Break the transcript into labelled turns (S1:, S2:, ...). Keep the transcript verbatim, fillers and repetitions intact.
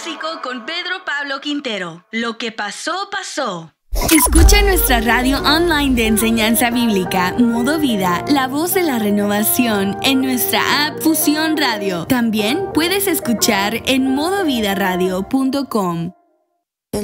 S1: Básico con Pedro Pablo Quintero. Lo que pasó, pasó.
S2: Escucha nuestra radio online de enseñanza bíblica, Modo Vida, la voz de la renovación, en nuestra app Fusión Radio. También puedes escuchar en modo vida radio punto com.